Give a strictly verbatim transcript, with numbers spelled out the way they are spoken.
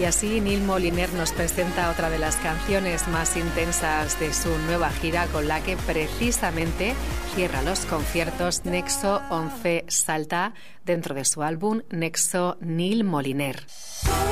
Y así Neil Moliner nos presenta otra de las canciones más intensas de su nueva gira, con la que precisamente cierra los conciertos Nexo once Salta dentro de su álbum Nexo Neil Moliner.